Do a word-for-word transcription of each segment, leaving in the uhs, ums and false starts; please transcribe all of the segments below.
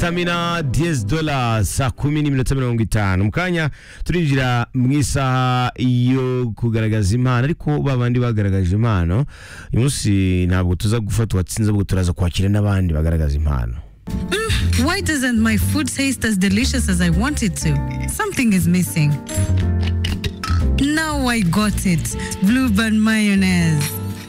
Stamina diez dollars saa kumi n'iminota mirongo itanu mu kanya turinjira mu isaha yo kugaragaza impano ariko babandi bagaragaje impano uyu munsi ntabwo tuza gufata watsinze ahubwo turaza kwakira n'abandi bagaragaza impano. Mm, why doesn't my food taste as delicious as I want it to? Something is missing. Now I got it. Blueband mayonnaise.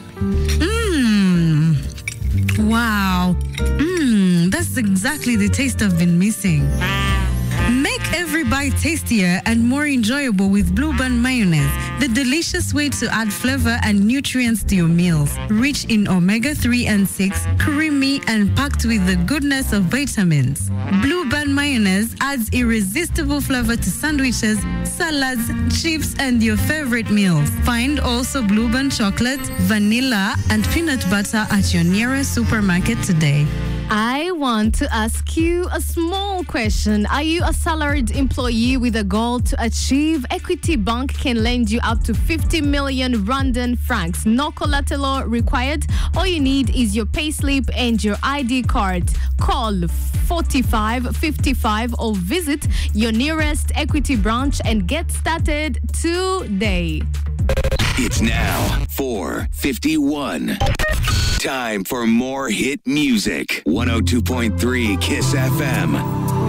Mmm. Wow. Mmm. That's exactly the taste I've been missing. Make every bite tastier and more enjoyable with Blueband mayonnaise, the delicious way to add flavor and nutrients to your meals. Rich in omega three and six, creamy and packed with the goodness of vitamins. Blueband mayonnaise adds irresistible flavor to sandwiches, salads, chips, and your favorite meals. Find also Blueband chocolate, vanilla, and peanut butter at your nearest supermarket today. I want to ask you a small question. Are you a salaried employee with a goal to achieve? Equity Bank can lend you up to fifty million Rwandan francs. No collateral required. All you need is your payslip and your I D card. Call forty-five fifty-five or visit your nearest Equity branch and get started today. It's now four fifty-one. Time for more hit music. one oh two point three Kiss F M.